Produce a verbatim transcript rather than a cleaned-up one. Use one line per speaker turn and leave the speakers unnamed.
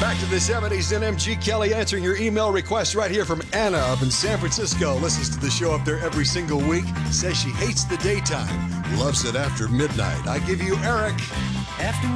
Back to the seventies and M G Kelly answering your email request right here from Anna up in San Francisco. Listens to the show up there every single week. Says she hates the daytime. Loves it after midnight. I give you Eric.
After